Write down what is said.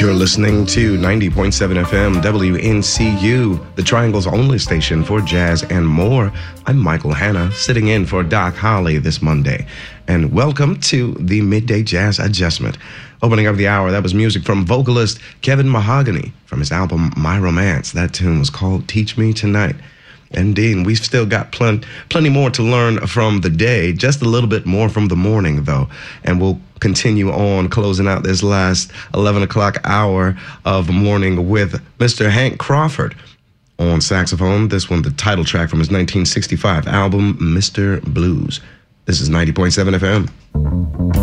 You're listening to 90.7 FM WNCU, the Triangle's only station for jazz and more. I'm Michael Hanna, sitting in for Doc Holly this Monday. And welcome to the Midday Jazz Adjustment. Opening up the hour, that was music from vocalist Kevin Mahogany from his album My Romance. That tune was called Teach Me Tonight. Indeed, we've still got plenty more to learn from the day, just a little bit more from the morning, though. And we'll continue on closing out this last 11 o'clock hour of morning with Mr. Hank Crawford on saxophone. This one, the title track from his 1965 album, Mr. Blues. This is 90.7 FM.